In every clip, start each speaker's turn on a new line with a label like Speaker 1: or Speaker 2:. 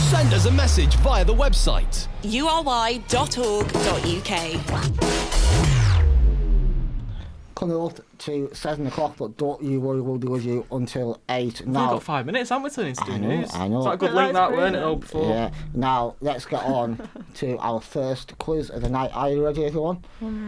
Speaker 1: Send us a message via the website.
Speaker 2: ury.org.uk.
Speaker 3: Coming up to 7 o'clock, but don't you worry, we'll be with you until 8.
Speaker 4: We've got 5 minutes, haven't we, till to do news?
Speaker 3: I know.
Speaker 4: It's like a good link, that, weren't it, though, before?
Speaker 3: Yeah. Now, let's get on to our first quiz of the night. Are you ready, everyone?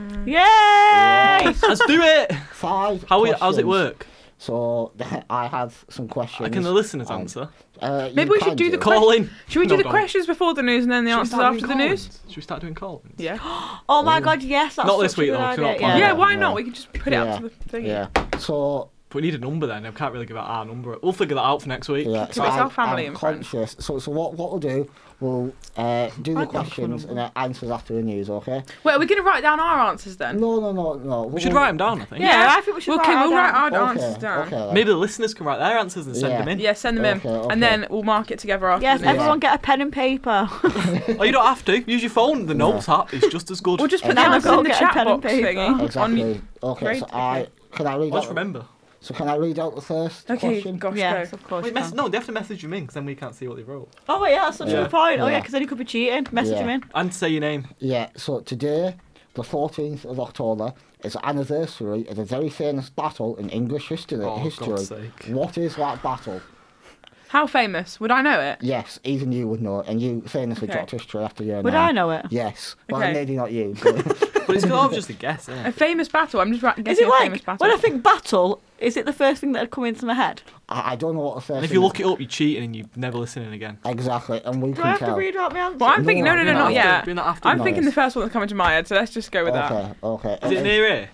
Speaker 5: Yay!
Speaker 4: Let's do it!
Speaker 3: 5
Speaker 4: How's
Speaker 3: questions.
Speaker 4: it work?
Speaker 3: So, I have some questions.
Speaker 4: Can the listeners answer?
Speaker 5: Maybe we should do the
Speaker 4: Call in.
Speaker 5: Should we do the
Speaker 4: don't.
Speaker 5: questions before the news and then the
Speaker 4: Should we
Speaker 5: answers
Speaker 4: start
Speaker 5: after
Speaker 4: doing
Speaker 5: the
Speaker 4: call-ins?
Speaker 5: news?
Speaker 4: Should we start doing call-ins?
Speaker 5: Yeah.
Speaker 2: Oh my god, yes. That's
Speaker 4: Not this
Speaker 2: such a
Speaker 4: week,
Speaker 2: good
Speaker 4: though, 'cause we're not
Speaker 2: idea,
Speaker 4: planning
Speaker 5: Yeah,
Speaker 4: Yeah.
Speaker 5: why
Speaker 3: Yeah.
Speaker 5: not? We can just put it up to the thing.
Speaker 3: Yeah. So,
Speaker 4: But we need a number then. I can't really give out our number. We'll figure that out for next week.
Speaker 3: yeah.
Speaker 5: Give
Speaker 3: So
Speaker 5: us our
Speaker 3: I'm
Speaker 5: family and friends.
Speaker 3: conscious. So what we'll do, we'll do the questions and then answers after the news, okay?
Speaker 5: Wait, are we going to write down our answers then?
Speaker 3: No.
Speaker 4: We should write them down, I think.
Speaker 2: Yeah, I think we should
Speaker 5: Okay,
Speaker 2: write
Speaker 5: we'll
Speaker 2: our
Speaker 5: write
Speaker 2: down.
Speaker 5: our answers down.
Speaker 3: Okay.
Speaker 4: Maybe the listeners can write their answers and send
Speaker 3: Yeah.
Speaker 4: them in.
Speaker 5: Yeah, send them in.
Speaker 3: Okay.
Speaker 5: And then we'll mark it together after
Speaker 2: Yes,
Speaker 5: the news.
Speaker 2: everyone get a pen and paper.
Speaker 4: Oh, you don't have to. Use your phone. The notes app is just as good.
Speaker 5: We'll just put
Speaker 3: Yeah,
Speaker 5: the answers
Speaker 2: go
Speaker 5: in the
Speaker 2: get a
Speaker 5: chat
Speaker 2: pen and
Speaker 5: box
Speaker 2: paper.
Speaker 5: thingy.
Speaker 3: Exactly. Okay,
Speaker 5: Great,
Speaker 3: so
Speaker 5: okay.
Speaker 3: can I read
Speaker 4: Let's
Speaker 3: out?
Speaker 4: remember.
Speaker 3: So can I read out the first
Speaker 5: Okay,
Speaker 3: question?
Speaker 5: gosh,
Speaker 2: Yes,
Speaker 5: go.
Speaker 2: of course.
Speaker 4: Wait,
Speaker 2: you can.
Speaker 4: no, they have to message them in because then we can't see what they wrote.
Speaker 2: Oh, yeah, that's such a
Speaker 4: Yeah.
Speaker 2: good point. Oh, yeah,
Speaker 3: Yeah.
Speaker 2: because then you could be cheating. Message
Speaker 3: Yeah.
Speaker 2: him in.
Speaker 4: And say your name.
Speaker 3: Yeah, so today, the 14th of October, is the anniversary of a very famous battle in English history.
Speaker 4: Oh, God's sake.
Speaker 3: What is that battle?
Speaker 5: How famous? Would I know it?
Speaker 3: Yes, even you would know it, and you famously
Speaker 5: Okay.
Speaker 3: dropped history after year
Speaker 2: Would
Speaker 3: 9.
Speaker 2: I know it?
Speaker 3: Yes. Well,
Speaker 5: Okay.
Speaker 3: maybe not you. But
Speaker 4: But it's kind of just a guess, isn't
Speaker 5: A
Speaker 4: it?
Speaker 5: famous battle? I'm just
Speaker 2: Is
Speaker 5: guessing
Speaker 2: it
Speaker 5: a famous
Speaker 2: like,
Speaker 5: battle.
Speaker 2: when I think battle, is it the first thing that would come into my head?
Speaker 3: I don't know what the first
Speaker 4: And if
Speaker 3: thing
Speaker 4: you
Speaker 3: is.
Speaker 4: look it up, you're cheating and you're never listening again.
Speaker 3: Exactly, and we
Speaker 2: Do
Speaker 3: can
Speaker 2: I have
Speaker 3: tell.
Speaker 2: to read out my answer?
Speaker 5: Well, I'm thinking, no,
Speaker 3: No,
Speaker 5: not
Speaker 4: after-
Speaker 5: yet.
Speaker 4: doing that after
Speaker 5: I'm
Speaker 4: the
Speaker 5: thinking the
Speaker 3: noise.
Speaker 5: first one that's coming to my head, so let's just go with that.
Speaker 3: Okay.
Speaker 4: Is it near here?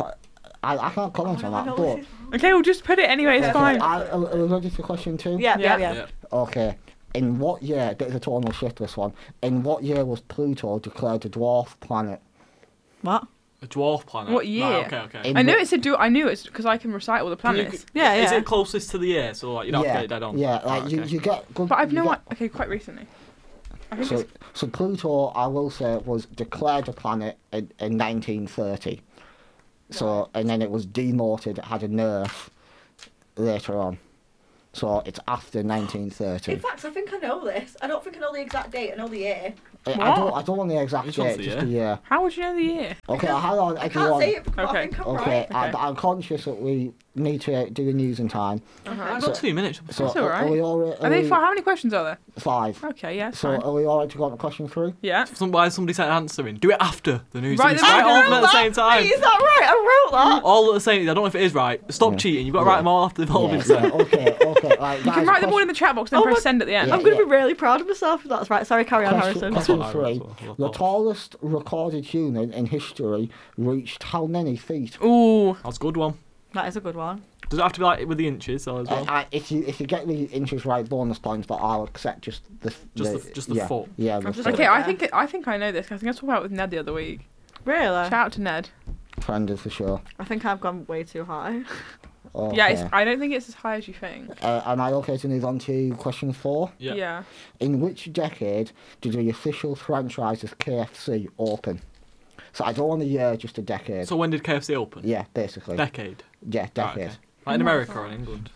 Speaker 3: I can't comment on that, but...
Speaker 5: Okay, we'll just put it anyway, it's fine.
Speaker 3: Are we ready for question 2?
Speaker 2: Yeah.
Speaker 4: Yeah.
Speaker 3: Okay. In what year, bit of a tonal shift this one, in what year was Pluto declared a dwarf planet?
Speaker 2: What?
Speaker 4: A dwarf planet.
Speaker 5: What year?
Speaker 4: Right, okay.
Speaker 3: In
Speaker 5: I knew
Speaker 3: what-
Speaker 5: it's I knew it's because I can recite all the planets.
Speaker 2: Yeah,
Speaker 4: Is
Speaker 2: yeah.
Speaker 4: it closest to the year? So like, you don't have to get it dead on.
Speaker 3: Yeah, like
Speaker 4: Right, okay.
Speaker 3: you get good...
Speaker 5: But I've
Speaker 3: you
Speaker 5: no
Speaker 3: get-
Speaker 5: Okay, quite recently. I think
Speaker 3: So,
Speaker 5: it's...
Speaker 3: so Pluto, I will say, was declared a planet in 1930. So, and then it was demoted, it had a nerf later on. So it's after 1930.
Speaker 2: In fact, I think I know this. I don't think I know the exact date. I know the year.
Speaker 3: I don't want the exact
Speaker 4: Which one's
Speaker 3: date,
Speaker 4: the
Speaker 3: just the year.
Speaker 5: How would you know the year?
Speaker 3: Okay, hang on,
Speaker 2: I can't
Speaker 3: everyone.
Speaker 2: say it because I
Speaker 5: Okay.
Speaker 2: think I'm
Speaker 3: Okay,
Speaker 2: right.
Speaker 3: I'm conscious that we need to do the news in time.
Speaker 4: I've got 2 minutes.
Speaker 3: So
Speaker 5: That's all right.
Speaker 3: are we all right?
Speaker 5: Are they how many questions are there?
Speaker 3: 5.
Speaker 5: Okay, yeah, it's
Speaker 3: So
Speaker 5: fine.
Speaker 3: are we all right to go on to question 3?
Speaker 5: Yeah.
Speaker 4: Why somebody sent an answer in? Do it after the news.
Speaker 5: Right,
Speaker 4: Right,
Speaker 5: then
Speaker 4: all
Speaker 5: I
Speaker 4: of them at the same time.
Speaker 2: Wait, is that right? I wrote that.
Speaker 4: All at the same. I don't know if it is right. Stop cheating. You've got to write them all after they've all been sent.
Speaker 3: Okay. Right,
Speaker 5: You can write them all in the chat box and press send at the end.
Speaker 3: Yeah.
Speaker 2: I'm going to be really proud of myself if that's right. Sorry, carry on, Harrison.
Speaker 3: Question
Speaker 4: That's what I
Speaker 3: 3.
Speaker 4: wrote, so I
Speaker 3: The
Speaker 4: thought.
Speaker 3: tallest recorded human in history reached how many feet?
Speaker 5: Ooh.
Speaker 4: That's a good one.
Speaker 2: That is a good one.
Speaker 4: Does it have to be like with the inches or as well?
Speaker 3: If you get the inches right, bonus points, but I'll accept just the
Speaker 4: the foot.
Speaker 3: Yeah, the
Speaker 2: I'm just
Speaker 3: foot.
Speaker 5: Okay,
Speaker 2: Okay.
Speaker 5: I think I know this. I think I talked about it with Ned the other week.
Speaker 2: Really?
Speaker 5: Shout out to Ned.
Speaker 3: Friend of the show.
Speaker 2: I think I've gone way too high.
Speaker 3: Okay.
Speaker 5: Yeah, I don't think it's as high as you think.
Speaker 3: Am I okay to move on to question 4?
Speaker 4: Yeah.
Speaker 5: Yeah.
Speaker 3: In which decade did the official franchise of KFC open? So I don't want a year, just a decade.
Speaker 4: So when did KFC open?
Speaker 3: Yeah, basically.
Speaker 4: Decade.
Speaker 3: Yeah,
Speaker 4: Right,
Speaker 3: decade.
Speaker 4: okay. Like in America or in England?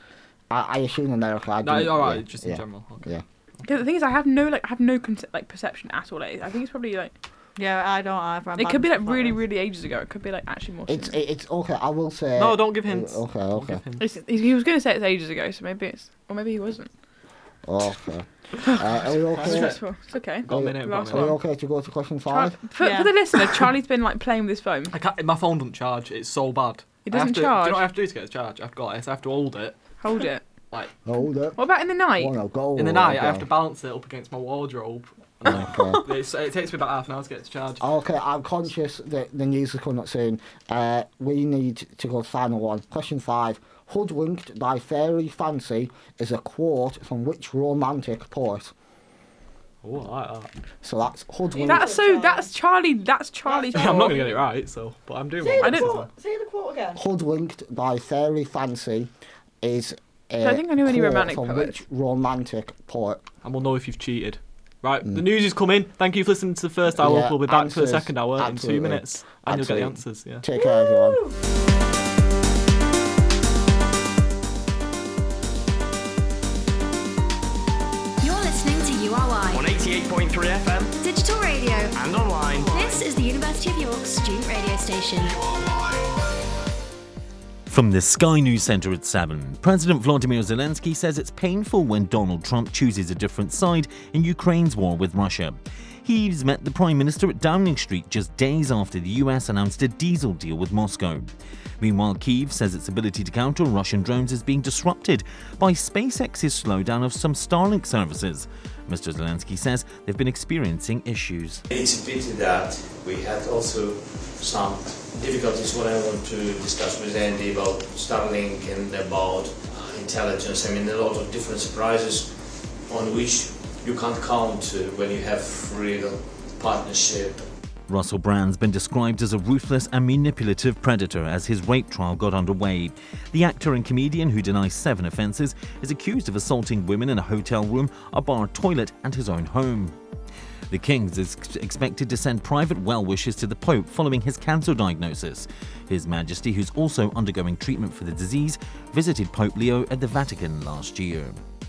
Speaker 3: I assume America. I
Speaker 4: No,
Speaker 3: didn't-
Speaker 4: all right.
Speaker 3: yeah,
Speaker 4: Just in
Speaker 3: yeah,
Speaker 4: general. Okay.
Speaker 3: Yeah.
Speaker 5: Because the thing is, I have no perception at all. I think it's probably like
Speaker 2: Yeah, I don't either. I'm
Speaker 5: it
Speaker 2: bad
Speaker 5: could be
Speaker 2: at
Speaker 5: like
Speaker 2: stuff
Speaker 5: really,
Speaker 2: this.
Speaker 5: really ages ago. It could be like actually more.
Speaker 3: It's
Speaker 5: sooner.
Speaker 3: it's okay. I will say.
Speaker 4: No, don't give hints.
Speaker 3: Okay.
Speaker 4: Don't
Speaker 3: Okay.
Speaker 4: give hints.
Speaker 5: He was going to say it's ages ago, so maybe it's, or maybe he wasn't.
Speaker 3: Okay. Are we okay?
Speaker 5: Stressful. It's okay.
Speaker 4: Got a minute.
Speaker 5: Last
Speaker 4: got a
Speaker 3: Are we
Speaker 4: minute.
Speaker 3: okay to go to question
Speaker 5: Char-
Speaker 3: 5?
Speaker 5: for
Speaker 2: Yeah.
Speaker 5: the listener, Charlie's been like playing with his phone.
Speaker 4: I can't, my phone doesn't charge. It's so bad.
Speaker 5: It
Speaker 4: I have
Speaker 5: doesn't
Speaker 4: to, Do
Speaker 5: charge.
Speaker 4: you know what I have to do to get it to charge? I've got this. I have to hold it.
Speaker 5: Hold it.
Speaker 3: Hold up.
Speaker 5: What about in the night?
Speaker 3: Oh, no, go.
Speaker 4: In the night, I
Speaker 3: okay.
Speaker 4: have to balance it up against my wardrobe.
Speaker 3: Okay.
Speaker 4: It takes me about half an hour to get it to charge.
Speaker 3: Okay, I'm conscious that the news is coming up soon. We need to go to the final one. Question 5. Hoodwinked by Fairy Fancy is a quote from which romantic poet?
Speaker 4: Oh, I like that.
Speaker 3: So that's Hoodwinked.
Speaker 5: That's Charlie. That's Charlie's
Speaker 4: I'm not
Speaker 5: fault.
Speaker 4: going to get it right, so. But I'm doing
Speaker 2: Say
Speaker 4: my
Speaker 2: the
Speaker 4: best.
Speaker 2: quote. Say the quote again.
Speaker 3: Hoodwinked by Fairy Fancy is a
Speaker 5: I think I knew any
Speaker 3: quote
Speaker 5: romantic
Speaker 3: from
Speaker 5: poets.
Speaker 3: which romantic poet?
Speaker 4: And we'll know if you've cheated. Right, the news is coming. Thank you for listening to the first hour.
Speaker 3: Yeah,
Speaker 4: We'll be back for the
Speaker 3: answers.
Speaker 4: second hour
Speaker 3: Absolutely.
Speaker 4: in 2 minutes. And you'll get the
Speaker 3: Absolutely.
Speaker 4: answers, yeah.
Speaker 3: Take care, everyone.
Speaker 6: You're listening to 88.3 FM.
Speaker 7: Digital radio.
Speaker 6: And online.
Speaker 7: This is the University of York's student radio station.
Speaker 8: From the Sky News Centre at 7, President Volodymyr Zelensky says it's painful when Donald Trump chooses a different side in Ukraine's war with Russia. He's met the Prime Minister at Downing Street just days after the US announced a diesel deal with Moscow. Meanwhile, Kyiv says its ability to counter Russian drones is being disrupted by SpaceX's slowdown of some Starlink services. Mr. Zelensky says they've been experiencing issues.
Speaker 9: It's a pity that we had also some difficulties what I want to discuss with Andy about Starlink and about intelligence. I mean, a lot of different surprises on which you can't count when you have real partnership.
Speaker 8: Russell Brand's been described as a ruthless and manipulative predator as his rape trial got underway. The actor and comedian, who denies 7 offences, is accused of assaulting women in a hotel room, a bar toilet and his own home. The King is expected to send private well wishes to the Pope following his cancer diagnosis. His Majesty, who's also undergoing treatment for the disease, visited Pope Leo at the Vatican last year.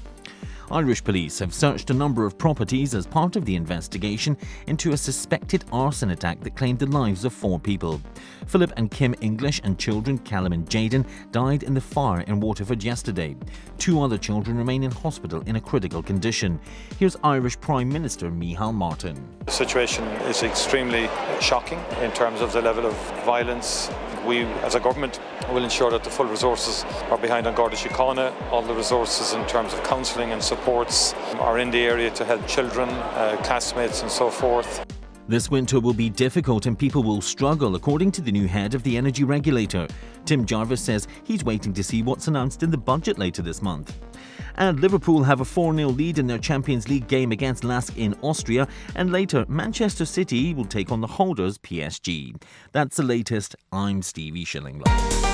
Speaker 8: Irish police have searched a number of properties as part of the investigation into a suspected arson attack that claimed the lives of 4 people. Philip and Kim English and children Callum and Jaden died in the fire in Waterford yesterday. 2 other children remain in hospital in a critical condition. Here's Irish Prime Minister Micheál Martin.
Speaker 10: The situation is extremely shocking in terms of the level of violence. We, as a government, will ensure that the full resources are behind An Garda Síochána. All the resources in terms of counselling and supports are in the area to help children, classmates and so forth.
Speaker 8: This winter will be difficult and people will struggle, according to the new head of the energy regulator. Tim Jarvis says he's waiting to see what's announced in the budget later this month. And Liverpool have a 4-0 lead in their Champions League game against Lask in Austria, and later Manchester City will take on the holders PSG. That's the latest. I'm Stevie Shillinglaw.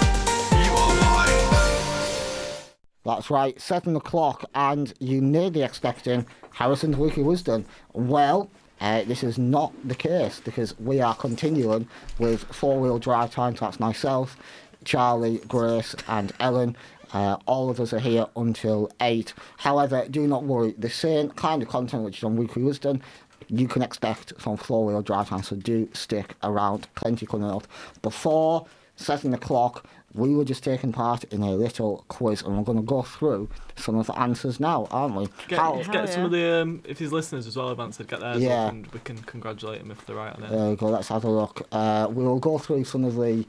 Speaker 3: That's right, 7 o'clock, and you may be expecting Harrison's Weekly Wisdom. Well, this is not the case, because we are continuing with 4-wheel drive time. So that's myself, Charlie, Grace and Ellen. All of us are here until 8. However, do not worry, the same kind of content which is on Weekly Wisdom you can expect from 4-wheel drive time, so do stick around. Plenty coming up. Before 7 o'clock, we were just taking part in a little quiz, and we're going to go through some of the answers now, aren't we?
Speaker 4: Get some of the, if his listeners as well have answered, get theirs
Speaker 3: up,
Speaker 4: and we can congratulate them if they're right on it.
Speaker 3: There we go, let's have a look. We'll go through some of the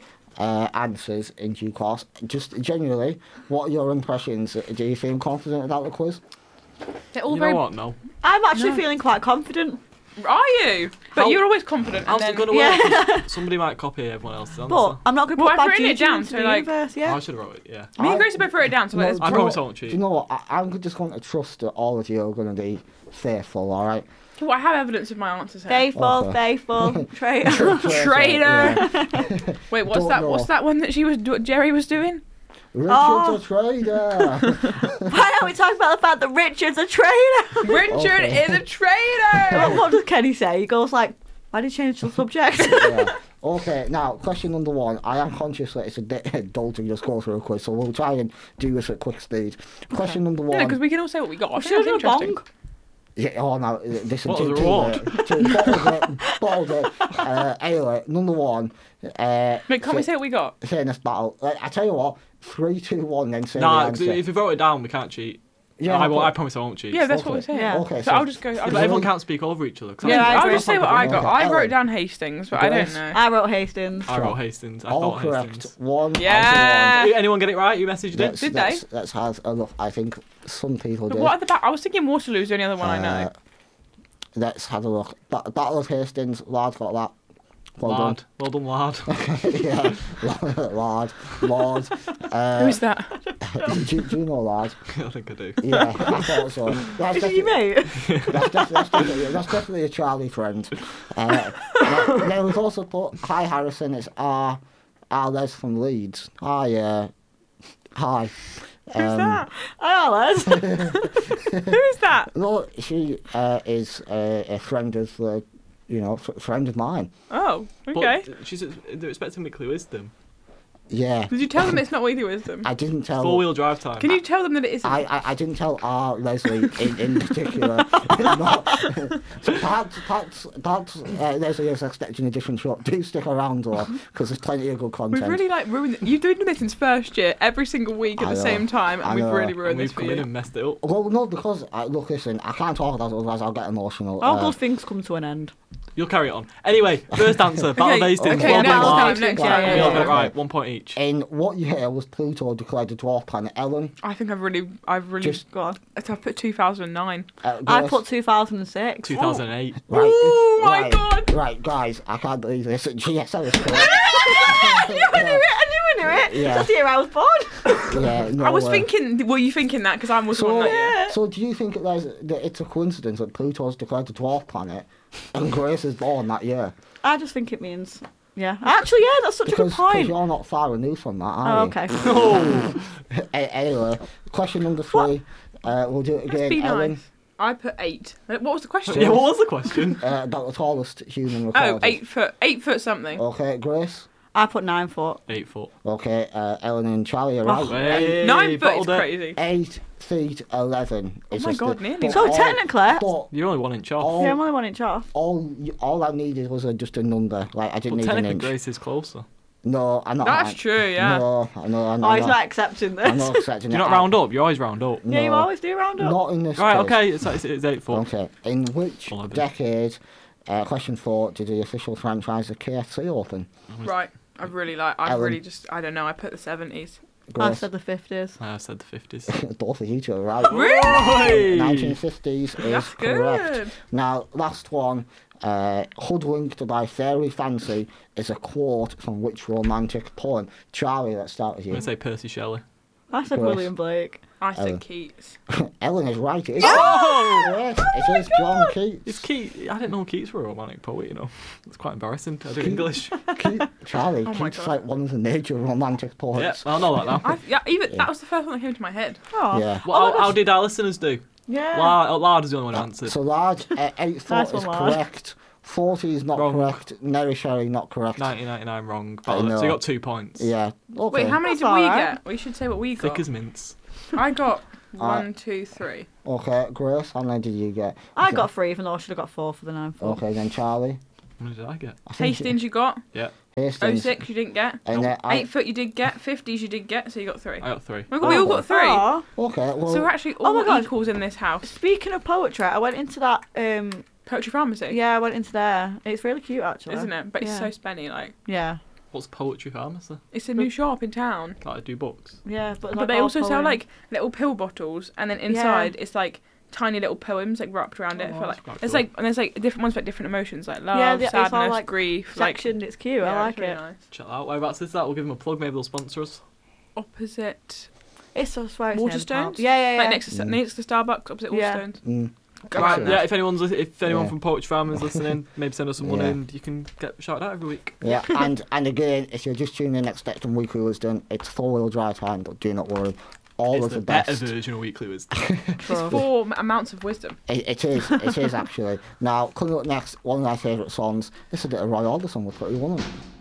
Speaker 3: answers in due course. Just generally, what are your impressions? Do you feel confident about the quiz?
Speaker 5: They're all
Speaker 4: You
Speaker 5: very...
Speaker 4: know what? No.
Speaker 2: I'm actually feeling quite confident.
Speaker 5: Are you? But you're always confident.
Speaker 4: How's it going to work? Somebody might copy everyone else's answer.
Speaker 2: But I'm not going to put
Speaker 5: I've
Speaker 2: bad
Speaker 5: written it
Speaker 2: juju
Speaker 5: down,
Speaker 2: into
Speaker 5: so
Speaker 2: the
Speaker 5: like...
Speaker 2: universe, yeah.
Speaker 4: I should have wrote it, yeah.
Speaker 5: Me and Grace both wrote it down, so
Speaker 3: No,
Speaker 5: it's
Speaker 4: I promise I won't cheat.
Speaker 3: Do you know what? I'm just going to trust that all of you are going to be faithful, alright?
Speaker 5: Well, I have evidence of my answers here.
Speaker 2: Faithful, faithful, traitor.
Speaker 5: Traitor!
Speaker 3: Yeah.
Speaker 5: Wait, what's
Speaker 3: Don't
Speaker 5: that?
Speaker 3: know.
Speaker 5: What's that one that Jerry was doing?
Speaker 3: Richard's a traitor!
Speaker 2: Why don't we talk about the fact that Richard's a traitor?
Speaker 5: Richard is a traitor!
Speaker 2: What does Kenny say? He goes like, why did you change the subject?
Speaker 3: Yeah. Okay, now, question number 1. I am conscious that it's a bit dull to just go through a quiz, so we'll try and do this at quick speed. Question number 1.
Speaker 5: No, because we can all say what we got. I
Speaker 2: Should
Speaker 5: think
Speaker 2: have
Speaker 5: that's
Speaker 2: done a
Speaker 5: interesting.
Speaker 2: bong.
Speaker 3: Yeah, oh no, this is
Speaker 4: What was the reward?
Speaker 3: bottled it. Anyway, number 1.
Speaker 5: Wait, can't we say what we got?
Speaker 3: Fairness battle. I tell you what, 3, 2, 1, then say
Speaker 4: Nah,
Speaker 3: the
Speaker 4: 'cause
Speaker 3: answer.
Speaker 4: if you wrote it down, we can't cheat.
Speaker 3: Yeah,
Speaker 4: I promise I won't cheat.
Speaker 5: Yeah, that's what
Speaker 3: Okay.
Speaker 5: we're saying.
Speaker 2: Yeah.
Speaker 3: Okay,
Speaker 5: So I'll just go.
Speaker 4: But everyone can't speak over each other. 'cause
Speaker 5: Yeah,
Speaker 2: I
Speaker 5: I'll
Speaker 2: agree.
Speaker 5: just say what I got. I
Speaker 3: Ellen.
Speaker 5: wrote down Hastings, but I don't
Speaker 3: Grace.
Speaker 5: know.
Speaker 2: I wrote Hastings.
Speaker 4: I wrote Hastings. I
Speaker 3: All
Speaker 4: thought
Speaker 3: correct.
Speaker 4: Hastings.
Speaker 3: 1
Speaker 5: Yeah.
Speaker 4: Anyone get it right? You messaged it?
Speaker 3: Let's,
Speaker 5: Did they?
Speaker 3: let's have a look. I think some people
Speaker 5: But
Speaker 3: did.
Speaker 5: what at the back? I was thinking Waterloo's the only other one I know.
Speaker 3: Let's have a look. Battle of Hastings, lad got that. Well
Speaker 4: Lad. Well done, lad.
Speaker 3: done. Yeah, lord.
Speaker 5: Who's that?
Speaker 3: Do you know lad?
Speaker 4: I think I do.
Speaker 3: Yeah, I thought so. That's
Speaker 2: Is it your mate?
Speaker 3: that's definitely a Charlie friend. Now we've also put, hi Harrison, it's our Les from Leeds. Hi.
Speaker 5: Who's that?
Speaker 2: Hi, Les.
Speaker 5: Who's that?
Speaker 3: No, she is a friend of friend of mine.
Speaker 5: Oh, okay.
Speaker 4: But they're expecting weekly wisdom.
Speaker 3: Yeah.
Speaker 5: Did you tell them it's not weekly wisdom?
Speaker 3: I didn't tell.
Speaker 4: 4-wheel drive time.
Speaker 5: Can you tell them that it isn't?
Speaker 3: I didn't tell our Leslie in particular. So perhaps Leslie is expecting a different show. Do stick around though, because there's plenty of good content.
Speaker 5: We've really ruined it. You've been doing this since first year, every single week at
Speaker 3: I
Speaker 5: the
Speaker 3: know.
Speaker 5: same time,
Speaker 3: I
Speaker 5: and we've
Speaker 3: know.
Speaker 5: really ruined
Speaker 4: And
Speaker 5: this
Speaker 4: we've
Speaker 5: for
Speaker 4: come in
Speaker 5: you.
Speaker 4: and messed it up.
Speaker 3: Well, no, because look, listen, I can't talk about it, otherwise I'll get emotional.
Speaker 11: All good things come to an end.
Speaker 4: You'll carry it on. Anyway, first answer. Battle of Hastings.
Speaker 5: Okay,
Speaker 4: well
Speaker 5: now
Speaker 4: done,
Speaker 5: it's
Speaker 4: Mark.
Speaker 5: time, next
Speaker 4: We
Speaker 5: time.
Speaker 4: all got it right. 1 point each.
Speaker 3: In what year was Pluto declared a dwarf planet? Ellen?
Speaker 5: I think I've really
Speaker 3: Just-
Speaker 5: got. So I've put 2009.
Speaker 11: I
Speaker 3: Grace?
Speaker 11: put 2006.
Speaker 4: 2008.
Speaker 3: Right.
Speaker 5: Oh my
Speaker 3: right,
Speaker 5: God.
Speaker 3: Right, guys, I can't believe this. Yes, that was correct.
Speaker 11: I knew it.
Speaker 3: Yeah.
Speaker 11: That's the year I was born.
Speaker 3: Yeah, no,
Speaker 5: I was thinking. Were you thinking that? Because I was on that year.
Speaker 3: So do you think that it's a coincidence that Pluto's declared a dwarf planet and Grace is born that year?
Speaker 11: I just think it means. Yeah. Actually, yeah, that's such a good
Speaker 3: Because
Speaker 11: point.
Speaker 3: you're not far removed from that, are
Speaker 11: Oh,
Speaker 3: you?
Speaker 11: okay.
Speaker 4: Oh.
Speaker 3: Anyway, question number 3. We'll do it
Speaker 5: Let's
Speaker 3: again.
Speaker 5: be
Speaker 3: Ellen,
Speaker 5: nice. I put 8. What was the question?
Speaker 4: Yeah, what was the question?
Speaker 3: about the tallest human recorded.
Speaker 5: Oh, 8 foot. 8 foot something.
Speaker 3: Okay, Grace.
Speaker 11: I put 9 foot.
Speaker 4: 8 foot.
Speaker 3: Okay, Ellen and Charlie are right.
Speaker 4: Hey,
Speaker 5: 9 foot is
Speaker 4: bottled it.
Speaker 5: crazy.
Speaker 3: 8 feet 11.
Speaker 5: Oh my God, nearly.
Speaker 3: but
Speaker 11: So
Speaker 3: all-
Speaker 11: technically-
Speaker 3: but
Speaker 4: You're only 1 inch off.
Speaker 3: all,
Speaker 11: Yeah, I'm only 1 inch off.
Speaker 3: all I needed was just a number. Like I didn't
Speaker 4: But
Speaker 3: need an
Speaker 4: technically,
Speaker 3: inch.
Speaker 4: Grace is closer.
Speaker 3: No, I'm not.
Speaker 5: That's true, yeah.
Speaker 3: No, I know. I'm
Speaker 11: Oh, he's
Speaker 3: not.
Speaker 11: not accepting
Speaker 3: I'm
Speaker 11: this.
Speaker 3: not accepting
Speaker 4: Do you
Speaker 3: it.
Speaker 4: not round up? You always round up.
Speaker 11: Yeah, you
Speaker 3: No.
Speaker 11: always do round up.
Speaker 3: Not in this
Speaker 4: Right,
Speaker 3: case.
Speaker 4: okay, it's 8 foot.
Speaker 3: Okay. In which
Speaker 4: 11.
Speaker 3: decade, question 4, did the official franchise of KFC open?
Speaker 5: Right. I
Speaker 3: Ellen.
Speaker 5: really just. I don't know. I put the 70s.
Speaker 11: I
Speaker 3: Grace?
Speaker 11: said the 50s.
Speaker 4: I said the 50s.
Speaker 3: Both of you two are right.
Speaker 5: Really?
Speaker 3: 1950s is
Speaker 5: That's
Speaker 3: correct.
Speaker 5: good.
Speaker 3: Now, last one. Hoodwinked by Fairy Fancy is a quote from which romantic poem? Charlie, let's start with
Speaker 4: I'm
Speaker 3: you.
Speaker 4: going to say Percy Shelley.
Speaker 11: I said
Speaker 3: Grace.
Speaker 11: William Blake.
Speaker 5: I said
Speaker 3: Ellen.
Speaker 5: Keats.
Speaker 3: Ellen is right. It is.
Speaker 4: Oh!
Speaker 3: Yes, it is John Keats.
Speaker 4: It's Keats. I didn't know Keats were a romantic poet, you know. It's quite embarrassing. I do English.
Speaker 3: Charlie,
Speaker 5: Oh my
Speaker 3: Keats is
Speaker 5: God.
Speaker 3: like one of the major romantic
Speaker 4: Yeah,
Speaker 3: poets.
Speaker 4: I'll know that now.
Speaker 5: That was the first one that came to my head.
Speaker 11: Oh.
Speaker 3: Yeah.
Speaker 4: Well, how did our listeners do?
Speaker 11: Yeah.
Speaker 4: Lard is the only one who answered.
Speaker 3: So large, 8 foot
Speaker 11: Nice
Speaker 3: is
Speaker 11: one, Lard.
Speaker 3: correct. 40 is not
Speaker 4: Wrong.
Speaker 3: correct. Mary Sherry not correct.
Speaker 4: 1999 wrong.
Speaker 3: I
Speaker 4: So
Speaker 3: know.
Speaker 4: you got 2 points.
Speaker 3: Yeah. Okay.
Speaker 5: Wait, how many
Speaker 11: That's
Speaker 5: did we
Speaker 11: alright.
Speaker 5: get? We should say what we got.
Speaker 4: Thick as mints.
Speaker 5: I got 1, 2, 3.
Speaker 3: Okay, Grace, how many did you get?
Speaker 11: I got 3, even though I should have got 4 for the 9 foot.
Speaker 3: Okay, then Charlie.
Speaker 4: How many did I get?
Speaker 3: I think
Speaker 5: Hastings you got.
Speaker 4: Yeah,
Speaker 3: Hastings.
Speaker 5: 06 you didn't get.
Speaker 3: And then
Speaker 5: 8 foot you did get. 50s you did get, so you got 3.
Speaker 4: I got 3.
Speaker 5: We all got 3.
Speaker 11: Oh.
Speaker 3: Okay, well.
Speaker 5: So we're actually
Speaker 11: Oh my
Speaker 5: all
Speaker 11: God.
Speaker 5: equals in this house.
Speaker 11: Speaking of poetry, I went into that.
Speaker 5: Poetry Pharmacy.
Speaker 11: Yeah, I went into there. It's really cute, actually.
Speaker 5: Isn't it? But it's
Speaker 11: Yeah.
Speaker 5: so spenny, like.
Speaker 11: Yeah.
Speaker 4: What's Poetry Pharmacy?
Speaker 5: It's a new shop in town.
Speaker 4: Like I do books.
Speaker 11: Yeah, but,
Speaker 5: But they
Speaker 11: all
Speaker 5: also sell
Speaker 11: poems.
Speaker 5: like little pill bottles, and then inside it's like tiny little poems like wrapped around it
Speaker 4: Oh,
Speaker 5: for
Speaker 4: that's
Speaker 5: like.
Speaker 4: quite
Speaker 5: There's
Speaker 4: cool.
Speaker 5: like and there's like different ones for different emotions like love,
Speaker 11: Yeah, it's all,
Speaker 5: sadness,
Speaker 11: like,
Speaker 5: grief.
Speaker 11: sectioned. It's cute.
Speaker 5: Like,
Speaker 11: I like
Speaker 5: it's really
Speaker 11: it.
Speaker 5: Nice.
Speaker 4: Check that out. Whereabouts is that? We'll give them a plug. Maybe they'll sponsor us.
Speaker 5: Opposite
Speaker 11: It's so swear it's near the pub.
Speaker 5: Waterstones.
Speaker 11: Yeah.
Speaker 5: Like next to Starbucks, opposite
Speaker 11: Yeah.
Speaker 5: Waterstones.
Speaker 3: Mm.
Speaker 5: Go
Speaker 4: Right,
Speaker 5: out
Speaker 3: Excellent.
Speaker 5: there.
Speaker 4: yeah, if anyone
Speaker 3: Yeah.
Speaker 4: from Poetry Farm is listening, maybe send us some money
Speaker 3: Yeah.
Speaker 4: and you can get shouted out every week.
Speaker 3: Yeah, and again, if you're just tuning in expecting Weekly Wisdom, it's 4-wheel drive time, but do not worry. All
Speaker 4: It's
Speaker 3: of
Speaker 4: the
Speaker 3: the
Speaker 4: better
Speaker 3: best.
Speaker 4: version of Weekly Wisdom.
Speaker 5: It's 4 amounts of wisdom.
Speaker 3: It is actually. Now, coming up next, one of my favourite songs. This is a bit of Roy Orbison with Pretty Woman.